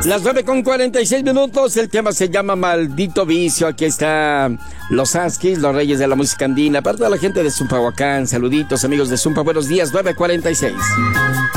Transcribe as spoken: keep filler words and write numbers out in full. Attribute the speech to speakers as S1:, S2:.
S1: Las nueve con cuarenta y seis minutos, el tema se llama Maldito Vicio. Aquí está los Huskies, los reyes de la música andina. Para toda la gente de Zumpahuacán, saluditos amigos de Zumpa, buenos días, nueve cuarenta y seis.